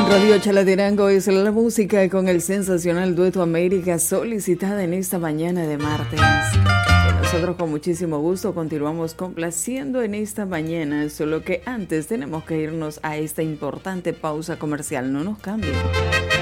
En Radio Chalatenango es la música con el sensacional dueto América solicitada en esta mañana de martes. Que nosotros con muchísimo gusto continuamos complaciendo en esta mañana, solo que antes tenemos que irnos a esta importante pausa comercial. No nos cambien.